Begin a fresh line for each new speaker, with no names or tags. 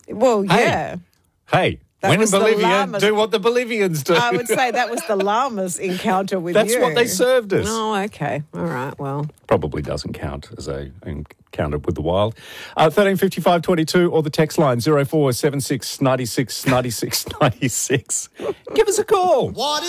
Well,
Hey.
yeah.
Hey,
That
when in
was the
Bolivia,
llamas.
do what the Bolivians do.
I would say that was the llama's encounter with
That's
you.
what they served us.
Oh, okay. All right. Well,
Probably doesn't count as a encounter with the wild. 135522 or the text line 0476 96 96 96. Give us a call.
What